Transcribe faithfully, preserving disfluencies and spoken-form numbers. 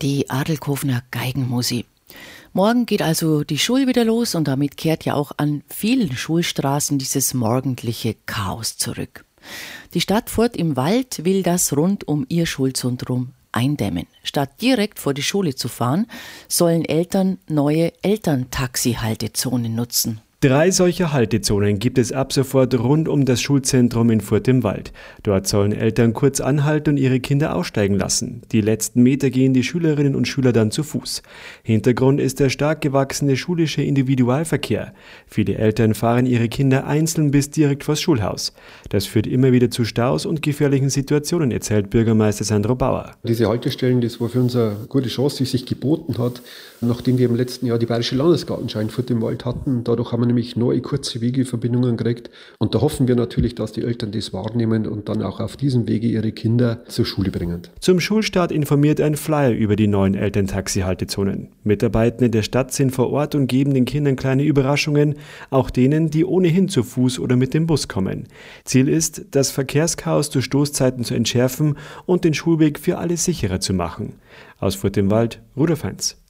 die Adelkofener Geigenmusik. Morgen geht also die Schule wieder los und damit kehrt ja auch an vielen Schulstraßen dieses morgendliche Chaos zurück. Die Stadt Furt im Wald will das rund um ihr Schulzentrum eindämmen. Statt direkt vor die Schule zu fahren, sollen Eltern neue Elterntaxi-Haltezonen nutzen. Drei solcher Haltezonen gibt es ab sofort rund um das Schulzentrum in Furt im Wald. Dort sollen Eltern kurz anhalten und ihre Kinder aussteigen lassen. Die letzten Meter gehen die Schülerinnen und Schüler dann zu Fuß. Hintergrund ist der stark gewachsene schulische Individualverkehr. Viele Eltern fahren ihre Kinder einzeln bis direkt vors Schulhaus. Das führt immer wieder zu Staus und gefährlichen Situationen, erzählt Bürgermeister Sandro Bauer. Diese Haltestellen, das war für uns eine gute Chance, die sich geboten hat, nachdem wir im letzten Jahr die Bayerische Landesgartenschau in Furt im Wald hatten. Dadurch haben wir nämlich neue kurze Wegeverbindungen gekriegt. Und da hoffen wir natürlich, dass die Eltern das wahrnehmen und dann auch auf diesem Wege ihre Kinder zur Schule bringen. Zum Schulstart informiert ein Flyer über die neuen Elterntaxi-Haltezonen. Mitarbeitende der Stadt sind vor Ort und geben den Kindern kleine Überraschungen, auch denen, die ohnehin zu Fuß oder mit dem Bus kommen. Ziel ist, das Verkehrschaos durch Stoßzeiten zu entschärfen und den Schulweg für alle sicherer zu machen. Aus Furt im Wald, Rudolf Heinz.